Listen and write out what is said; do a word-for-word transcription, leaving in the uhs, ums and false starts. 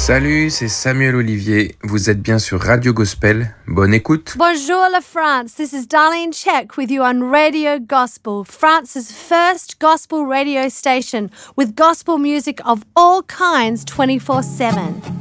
Salut, c'est Samuel Olivier. Vous êtes bien sur Radio Gospel. Bonne écoute. Bonjour la France. This is Darlene Check with you on Radio Gospel, France's first gospel radio station with gospel music of all kinds twenty-four seven.